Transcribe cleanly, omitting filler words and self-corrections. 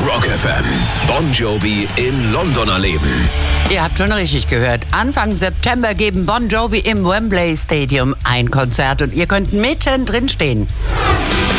Rock FM. Bon Jovi in London erleben. Ihr habt schon richtig gehört. Anfang September geben Bon Jovi im Wembley Stadium ein Konzert und ihr könnt mittendrin stehen.